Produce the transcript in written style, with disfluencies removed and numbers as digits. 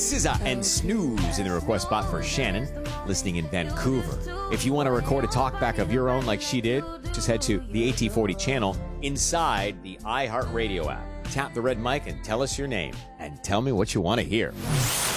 SZA and Snooze in the request spot for Shannon, listening in Vancouver. If you want to record a talkback of your own like she did, just head to the AT40 channel inside the iHeartRadio app. Tap the red mic and tell us your name, and tell me what you want to hear.